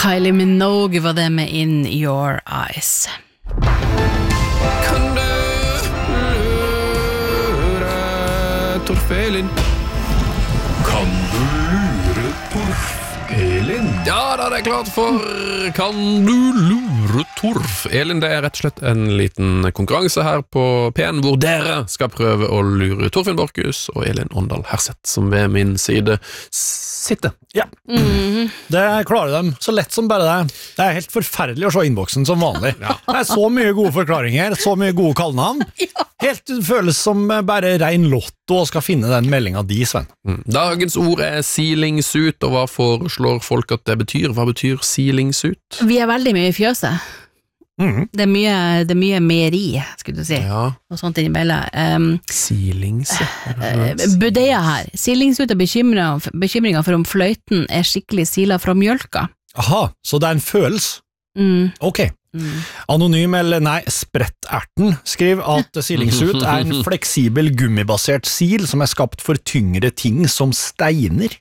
Kylie Minogue var det med In Your Eyes. Kan du lure Torf-Elin? Kan du lure Torf-Elin? Ja, da er det klart for Kan du lure Torf-Elin? Det er rett og slett en liten konkurranse her på P1, hvor dere skal prøve å lure Torfinn Borchhus og Elin Åndal Herseth, som ved min side sitter. Ja, det klarer de så lett som bare det. Det er helt forferdelig å se innboksen som vanlig. Det er så mye gode forklaringer, så mye gode kallenavn. Helt føles som bare rein lotto og skal finne den meldingen de, Sven. Dagens ord er sealingsut, og hva foreslår folk at det betyr? Hva betyr sealingsut? Vi er veldig mye i fjøset. Det er mye meieri, skulle du si, og sånt innimellom. Sealingse. Budeia her. Sealingsut er bekymringer for om fløyten er skikkelig sila fra mjølka. Aha, så det er en følelse. Ok. Anonym eller nei, spretterten skriver at sealingsut er en fleksibel gummibasert sil som er skapt for tyngre ting som steiner.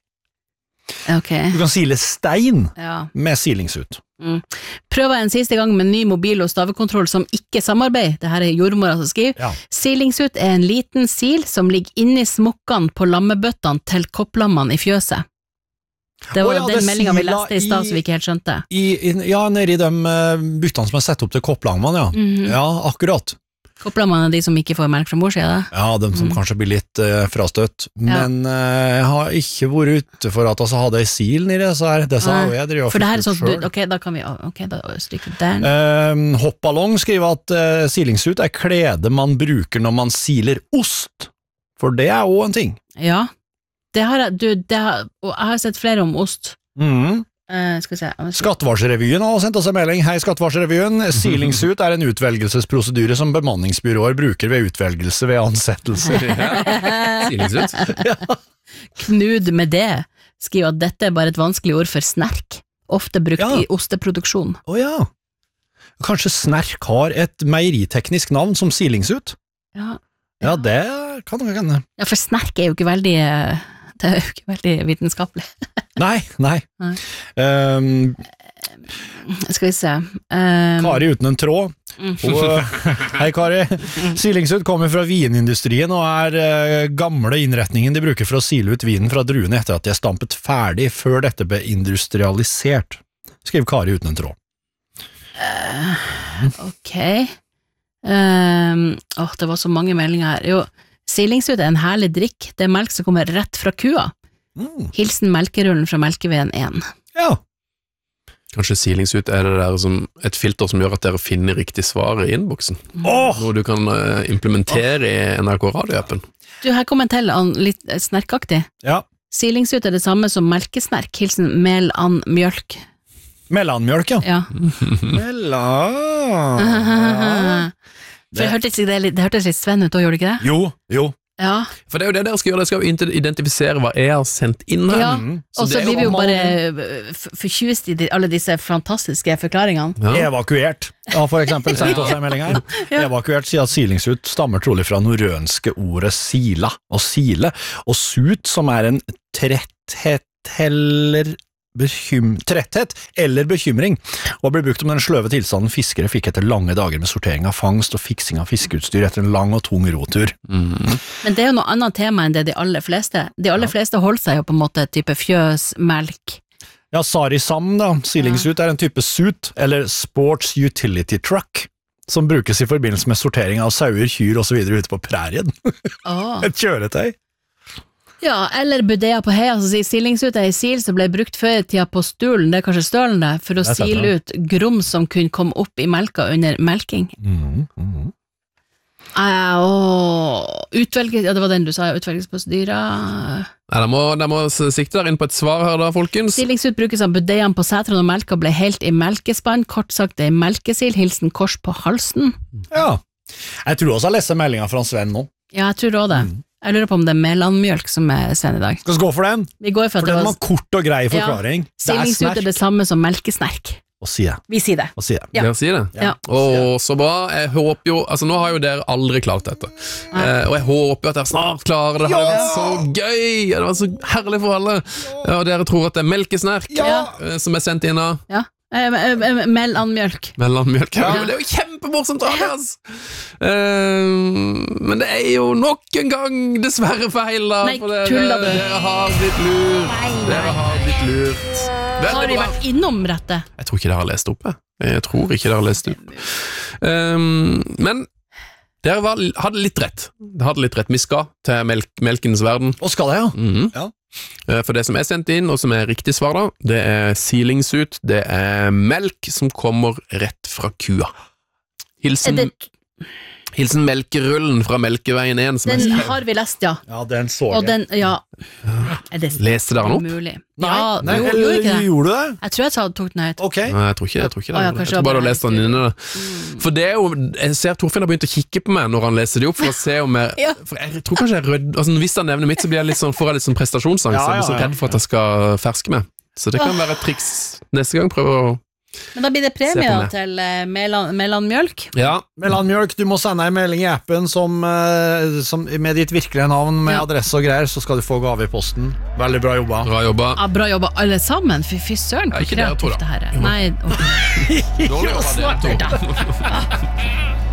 Du kan sile stein med sealingsut. Prøver en siste gang med ny mobil- og stavekontroll som ikke samarbeider. Det her er jordmora som skriver. Sealingsut er en liten sil som ligger inni smokkene på lammebøttene til kopplammene i fjøset. Det var den meldingen vi leste i stad som vi ikke helt skjønte. Ja, nede i de byttene som er sett opp til kopplammene, ja, akkurat. Kopplammene er de som ikke får melk fra mor, sier det? Ja, de som kanskje blir litt frastøtt. Men jeg har ikke vært ute for at jeg hadde en sil nede, så det sa jeg driver og for det her er sånn, da kan vi da stryker den. Hoppballong skriver at silingsut er klede man bruker når man siler ost, for det er også en ting. Ja, det har jeg, og jeg har sett flere om ost. Skal vi se. Skattevarsrevyen har sendt oss en melding. Hei, Skattevarsrevyen. Sealingsut er en utvelgelsesprosedyre som bemanningsbyråer bruker ved utvelgelse ved ansettelser. Sealingsut? Knud med det skriver at dette er bare et vanskelig ord for snerk, ofte brukt i osteproduksjon. Kanskje snerk har et meieriteknisk navn som sealingsut? Ja, det kan det hende. Ja, for snerk er jo ikke veldig det er jo ikke veldig vitenskapelig. Nei. Skal vi se. Kari uten en tråd. Hei Kari. Sealingsut kommer fra vinindustrien og er gamle innretningen de bruker for å sile ut vinen fra druene etter at de er stampet ferdig før dette ble industrialisert. Skriv Kari uten en tråd. Ok. Det var så mange meldinger her. Jo, sealingsut er en herlig drikk. Det er melk som kommer rett fra kua. Hilsen melkerullen fra Melkeveien 1. Ja. Kanskje sealingsut er det der som et filter som gjør at dere finner riktig svar i innboksen. Noe du kan implementere i NRK Radio-appen. Du, her kommer en til litt snerkaktig. Ja. Sealingsut er det samme som melkesnerk. Hilsen melanmjølk. Mellanmjølk, ja. For det hørtes litt Sven ut, gjør det ikke det? Jo. Ja. For det er jo det dere skal gjøre, dere skal jo identifisere hva jeg har sendt inn her. Ja, og så blir vi jo bare forkjust i alle disse fantastiske forklaringene. Evakuert. Ja, for eksempel sendt oss en melding her. Evakuert sier at sealingsut stammer trolig fra norrønske ordet sila og sile, og sut som er en tretthet eller bekymring, og ble brukt om den sløve tilstanden fiskere fikk etter lange dager med sortering av fangst og fiksing av fiskeutstyr etter en lang og tung rotur. Men det er jo noe annet tema enn det de aller fleste. De aller fleste holder seg jo på en måte type fjøs, melk. Ja, Sarisam da, sealingsut er en type suit, eller sports utility truck, som brukes i forbindelse med sortering av sauer, kyr og så videre ute på prærien. Et kjøretøy. Ja, eller budea på hei, altså sealingsut er en sil som ble brukt før i tida på stulen, det er kanskje stølen det, for å sile ut grums som kunne komme opp i melka under melking. Det var den du sa, utvelgelsesprosedyra. De må sikte der inn på et svar her da, folkens. Sealingsut brukes av budeaen på setren og melka ble helt i melkespann, kort sagt det er melkesil, hilsen kors på halsen. Ja, jeg tror også jeg leser meldingen fra Sven nå. Ja, jeg tror også det. Jeg lurer på om det er melanmjølk som er Sven i dag. Skal vi gå for den? Vi går for den var kort og grei forklaring. Sealingsut er det samme som melkesnerk. Og si det. Vi sier det. Og si det. Ja. Dere sier det? Ja. Åh, så bra. Jeg håper jo, altså nå har jo dere aldri klart dette. Og jeg håper at dere snart klarer det. Det hadde vært så gøy. Det hadde vært så herlig for alle. Og dere tror at det er melkesnerk som er sendt inn av. Ja. Mellanmjølk. Mellanmjølk. Ja. Det er jo kjempemorsomt, Andreas! Men det er jo nok en gang dessverre feil da. Nei, tuller du? Dere har blitt lurt. Dere har blitt lurt. Har de vært innom rettet? Jeg tror ikke dere har lest opp. Jeg tror ikke dere har lest opp. Men dere hadde litt rett. Vi skal til melkens verden. Og skal det, ja. Ja. For det som er sendt inn, og som er riktig svar da, det er silingsut, det er melk som kommer rett fra kua. Hilsen melkerullen fra Melkeveien 1. Den har vi lest, ja. Ja, den så jeg. Og den, ja. Leste dere den opp? Mulig. Nei, gjorde ikke det? Gjorde du det? Jeg tror jeg tok den høyt. Ok. Nei, jeg tror ikke det. Jeg tror bare du leste den inne. For det er jo, jeg ser Torfinn har begynt å kikke på meg når han leser det opp, for å se om jeg, for jeg tror kanskje jeg rød, altså hvis han nevner mitt, så blir jeg litt sånn, får jeg litt sånn prestasjonsangst, jeg blir så redd for at jeg skal ferske meg. Så det kan være et triks neste gang, prøve å Men da blir det premie til mellanmjølk. Ja. Mellanmjølk, du må sende en melding i appen som med ditt virkelige navn, med adresse og greier, så skal du få gave i posten. Veldig bra jobba. Bra jobba. Ja, bra jobba alle sammen. Fy søren, hvor kreativt det her er. Nei, Dårlig jobba, dere to.